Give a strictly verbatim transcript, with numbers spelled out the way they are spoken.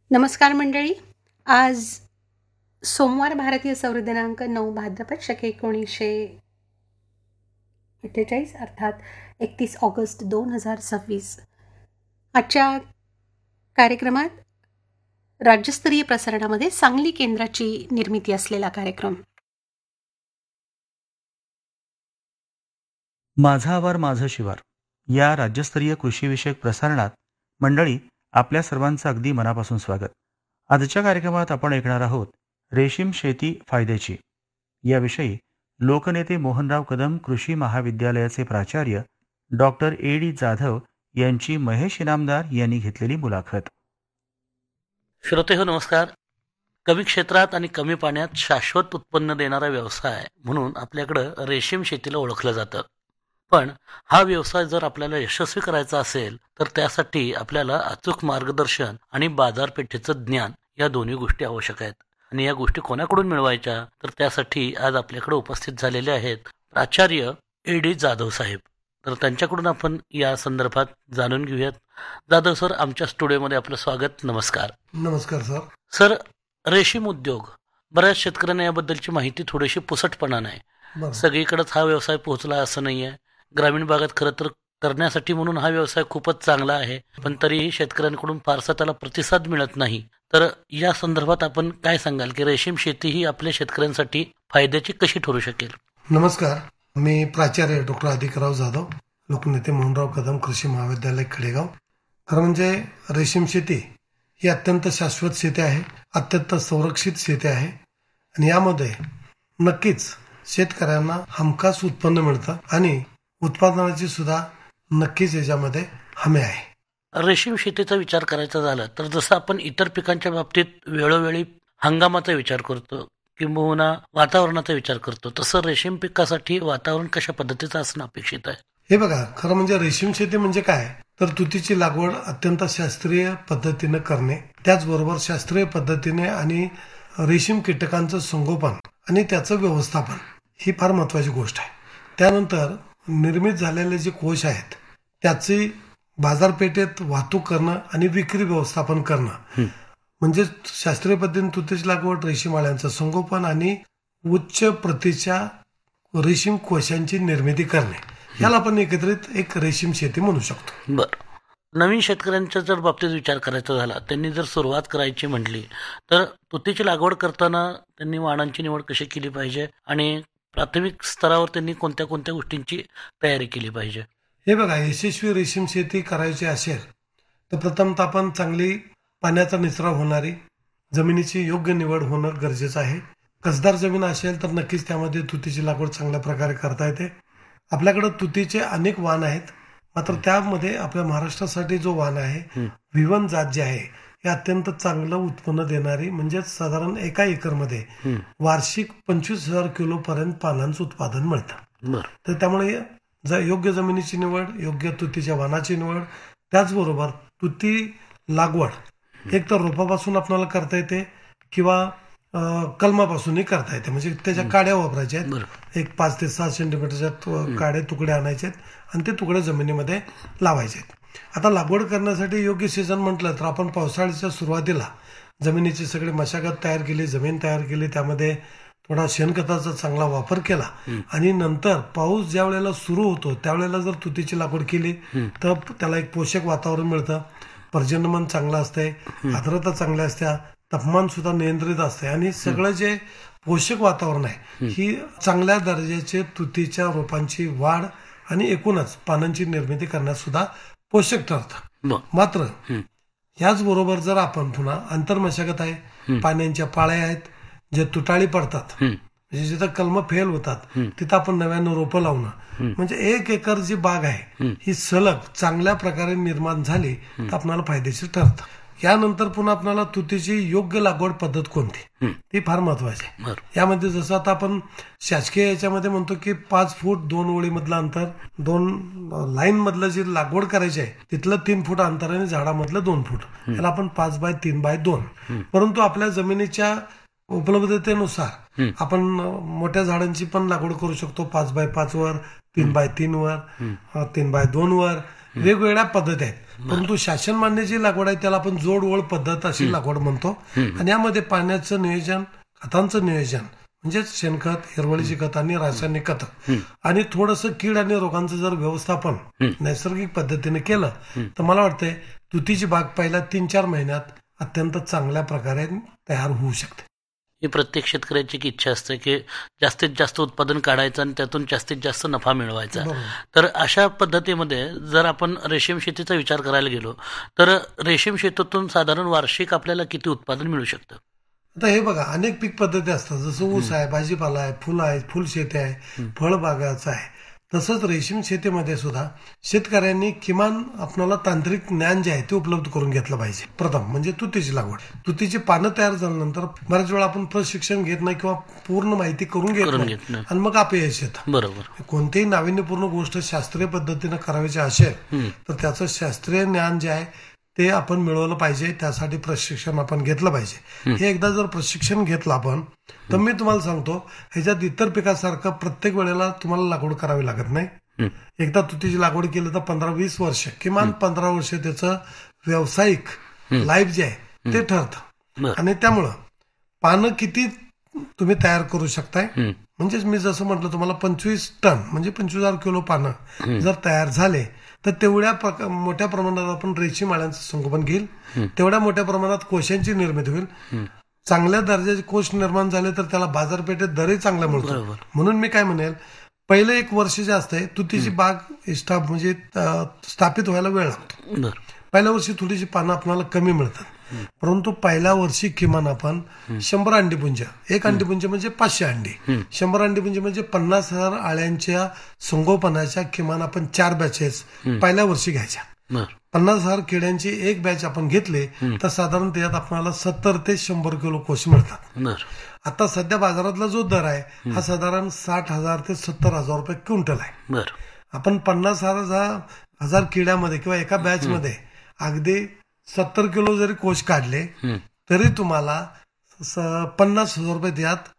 नमस्कार मंडळी. आज सोमवार, भारतीय सौर दिनांक नऊ भाद्रपद शके एकोणीसशे अठ्ठेचाळीस अर्थात एकतीस ऑगस्ट दोन हजार सव्वीस. आजच्या कार्यक्रमात राज्यस्तरीय प्रसारणामध्ये सांगली केंद्राची निर्मिती असलेला कार्यक्रम. माझा आवार माझं शिवार या राज्यस्तरीय कृषीविषयक प्रसारणात मंडळी आपल्या सर्वांचं अगदी मनापासून स्वागत. आजच्या कार्यक्रमात आपण ऐकणार आहोत रेशीम शेती फायद्याची याविषयी लोकनेते मोहनराव कदम कृषी महाविद्यालयाचे प्राचार्य डॉक्टर ए डी जाधव यांची महेश इनामदार यांनी घेतलेली मुलाखत. श्रोते हो नमस्कार. कमी क्षेत्रात आणि कमी पाण्यात शाश्वत उत्पन्न देणारा व्यवसाय म्हणून आपल्याकडं रेशीम शेतीला ओळखलं जातं. पण हा व्यवसाय जर आपल्याला यशस्वी करायचा असेल तर त्यासाठी आपल्याला अचूक मार्गदर्शन आणि बाजारपेठेचं ज्ञान या दोन्ही गोष्टी आवश्यक आहेत. आणि या गोष्टी कोणाकडून मिळवायच्या तर त्यासाठी आज आपल्याकडे उपस्थित झालेले आहेत प्राचार्य ए डी जाधव साहेब. तर त्यांच्याकडून आपण या संदर्भात जाणून घेऊयात. जाधव सर, आमच्या स्टुडिओमध्ये आपलं स्वागत. नमस्कार. नमस्कार सर. सर, रेशीम उद्योग बऱ्याच शेतकऱ्यांना याबद्दलची माहिती थोडीशी पुसटपणा नाही. सगळीकडेच हा व्यवसाय पोहोचला असं नाही आहे. ग्रामीण भागात खरं तर करण्यासाठी म्हणून हा व्यवसाय खूपच चांगला आहे, पण तरीही शेतकऱ्यांकडून फारसा त्याला प्रतिसाद मिळत नाही. तर या संदर्भात आपण काय सांगाल की रेशीम शेती ही आपल्या शेतकऱ्यांसाठी फायद्याची कशी ठरू शकेल? नमस्कार. मी प्राचार्य डॉक्टर अधिकराव जाधव, लोकनेते मोहनराव कदम कृषी महाविद्यालय खडेगाव. खरं म्हणजे रेशीम शेती ही अत्यंत शाश्वत शेती आहे, अत्यंत संरक्षित शेती आहे आणि यामध्ये नक्कीच शेतकऱ्यांना हमखास उत्पन्न मिळतं आणि उत्पादनाची सुद्धा नक्कीच याच्यामध्ये हमी आहे. रेशीम शेतीचा विचार करायचा झाला तर जसं आपण इतर पिकांच्या बाबतीत वेळोवेळी हंगामाचा विचार करतो किंबहुना वातावरणाचा विचार करतो, तसं रेशीम पिकासाठी वातावरण कशा पद्धतीचं असणं अपेक्षित आहे? हे बघा, खरं म्हणजे रेशीम शेती म्हणजे काय तर तुतीची लागवड अत्यंत शास्त्रीय पद्धतीने करणे, त्याचबरोबर शास्त्रीय पद्धतीने आणि रेशीम कीटकांचं संगोपन आणि त्याचं व्यवस्थापन ही फार महत्वाची गोष्ट आहे. त्यानंतर निर्मित झालेले जे कोश आहेत त्याची बाजारपेठेत वाहतूक करणं आणि विक्री व्यवस्थापन करणं म्हणजे शास्त्रीय पद्धतीने तुतीची लागवड, रेशीम आळ्यांचं संगोपन आणि उच्च प्रतीच्या रेशीम कोशांची निर्मिती करणे, याला आपण एकत्रित एक रेशीम शेती म्हणू शकतो. बर, नवीन शेतकऱ्यांच्या जर बाबतीत विचार करायचा झाला, त्यांनी जर सुरुवात करायची म्हटली तर तुतीची लागवड करताना त्यांनी वाणांची निवड कशी केली पाहिजे आणि प्राथमिक स्तरावर त्यांनी कोणत्या कोणत्या गोष्टींची तयारी केली पाहिजे? हे बघा, यशस्वी रेशीम शेती करायची असेल तर प्रथमतः आपण चांगली पाण्याचा निचरा होणारी जमिनीची योग्य निवड होणं गरजेचं आहे. कसदार जमीन असेल तर नक्कीच त्यामध्ये तुतीची लागवड चांगल्या प्रकारे करता येते. आपल्याकडे तुतीचे अनेक वाण आहेत, मात्र त्यामध्ये आपल्या महाराष्ट्रासाठी जो वाण आहे विवन जात जे आहे हे अत्यंत चांगलं उत्पन्न देणारी, म्हणजे साधारण एका एकरमध्ये वार्षिक पंचवीस हजार किलो पर्यंत पानांचं उत्पादन मिळतं. तर त्यामुळे योग्य जमिनीची निवड, योग्य तुतीच्या वाणाची निवड, त्याचबरोबर तुती लागवड एक तर रोपापासून आपल्याला करता येते किंवा कलमापासूनही करता येते. म्हणजे त्याच्या काड्या वापरायच्या आहेत, एक पाच ते सहा सेंटीमीटरच्या काडे तुकडे आणायचे आहेत आणि ते तुकडे जमिनीमध्ये लावायचे आहेत. आता लागवड करण्यासाठी योग्य सीझन म्हटलं तर आपण पावसाळ्याच्या सुरुवातीला जमिनीची सगळी मशागत तयार केली, जमीन तयार केली, त्यामध्ये थोडा शेणखताचा चांगला वापर केला आणि नंतर पाऊस ज्या वेळेला सुरू होतो त्यावेळेला जर तुतीची लागवड केली तर त्याला एक पोषक वातावरण मिळतं, पर्जन्यमान चांगलं असतंय, आर्द्रता चांगल्या असत्या, तापमान सुद्धा नियंत्रित असते आणि सगळं जे पोषक वातावरण आहे ही चांगल्या दर्जाचे तुतीच्या रोपांची वाढ आणि एकूणच पानांची निर्मिती करण्यास सुद्धा पोषक ठरतं. मात्र याचबरोबर जर आपण पुन्हा आंतरमशागत आहे, पाण्याच्या पाळ्या आहेत, जे तुटाळी पडतात, म्हणजे जिथं कलम फेल होतात तिथं आपण नव्यानं रोपं लावणं, म्हणजे एक एकर जी बाग आहे ही सलग चांगल्या प्रकारे निर्माण झाली तर आपल्याला फायदेशीर ठरतं. यानंतर पुन्हा आपल्याला तुतीची योग्य लागवड पद्धत कोणती ती फार महत्वाची आहे. यामध्ये जसं आता आपण शासकीय याच्यामध्ये म्हणतो की पाच फूट दोन ओळी मधलं अंतर, दोन लाईन मधलं जे लागवड करायची आहे तिथलं तीन फूट अंतर आणि झाडामधलं दोन फूट, याला आपण पाच बाय तीन बाय दोन. परंतु आपल्या जमिनीच्या उपलब्धतेनुसार आपण मोठ्या झाडांची पण लागवड करू शकतो, पाच बाय पाच वर, तीन बाय तीन वर, तीन बाय दोन वर वेगवेगळ्या पद्धती आहेत. परंतु शासन मान्य जी लागवड आहे त्याला आपण जोडवळ पद्धत अशी लागवड म्हणतो. आणि यामध्ये पाण्याचं नियोजन, खतांचं नियोजन म्हणजेच शेणखत, हिरवळीची खत आणि रासायनिक खत आणि थोडंसं कीड आणि रोगांचं जर व्यवस्थापन नैसर्गिक पद्धतीने केलं तर मला वाटतंय तुतीची बाग पहिल्या तीन चार महिन्यात अत्यंत चांगल्या प्रकारे तयार होऊ शकते. ही प्रत्येक शेतकऱ्याची एक इच्छा असते की जास्तीत जास्त उत्पादन काढायचं आणि त्यातून जास्तीत जास्त नफा मिळवायचा. तर अशा पद्धतीमध्ये जर आपण रेशीम शेतीचा विचार करायला गेलो तर रेशीम शेतीतून साधारण वार्षिक आपल्याला किती उत्पादन मिळू शकतं? आता हे बघा, अनेक पीक पद्धती असतात. जसं ऊस आहे, भाजीपाला आहे, फुल आहे, फुलशेती आहे, फळबागाचं आहे. तसंच रेशीम शेतीमध्ये सुद्धा शेतकऱ्यांनी किमान आपल्याला तांत्रिक ज्ञान जे आहे ते उपलब्ध करून घेतलं पाहिजे. प्रथम म्हणजे तुतीची लागवड. तुतीची पानं तयार झाल्यानंतर बऱ्याच वेळा आपण प्रशिक्षण घेत नाही किंवा पूर्ण माहिती करून घेत नाही आणि मग अपयश येतं. बरोबर. कोणतीही नाविन्यपूर्ण गोष्ट शास्त्रीय पद्धतीनं करायची असेल तर त्याचं शास्त्रीय ज्ञान जे आहे ते आपण मिळवलं पाहिजे. त्यासाठी प्रशिक्षण आपण घेतलं पाहिजे. हे एकदा जर प्रशिक्षण घेतलं आपण तर मी तुम्हाला सांगतो ह्याच्यात इतर पिकासारखं प्रत्येक वेळेला तुम्हाला लागवड करावी लागत नाही. एकदा तुतीची लागवड केली तर पंधरा वीस वर्ष किमान पंधरा वर्ष त्याचं व्यावसायिक लाईफ जे आहे ते ठरतं. आणि त्यामुळं पानं किती तुम्ही तयार करू शकताय म्हणजेच मी जसं म्हटलं तुम्हाला पंचवीस टन म्हणजे पंचवीस हजार किलो पानं जर तयार झाले तर तेवढ्या मोठ्या प्रमाणात आपण रेशीम आळ्यांचं संगोपन घेईल, तेवढ्या मोठ्या प्रमाणात कोशांची निर्मिती होईल. चांगल्या दर्जाचे कोश निर्माण झाले तर त्याला बाजारपेठेत दरही चांगला मिळतो. म्हणून मी काय म्हणेल, पहिलं एक वर्ष जे असतंय तुतीची बाग स्टाफ म्हणजे स्थापित व्हायला वेळ लागतो. पहिल्या वर्षी थोडीशी पानं आपल्याला कमी मिळतात, परंतु पहिल्या वर्षी किमान आपण शंभर अंडीपुंज, एक अंडीपुंज म्हणजे पाचशे अंडी, शंभर अंडीपुंज म्हणजे पन्नास हजार आळ्यांच्या संगोपनाच्या किमान आपण चार बॅचेस पहिल्या वर्षी घ्यायच्या. पन्नास हजार किड्यांची एक बॅच आपण घेतले तर साधारण त्याच्यात आपल्याला सत्तर ते शंभर किलो कोश मिळतात. आता सध्या बाजारातला जो दर आहे हा साधारण साठ हजार ते सत्तर हजार रुपये क्विंटल आहे. आपण पन्नास हजार हजार किड्यामध्ये किंवा एका बॅच मध्ये अगदी सत्तर किलो जरी कोश काढले तरी तुम्हाला पन्नास हजार रुपये त्यात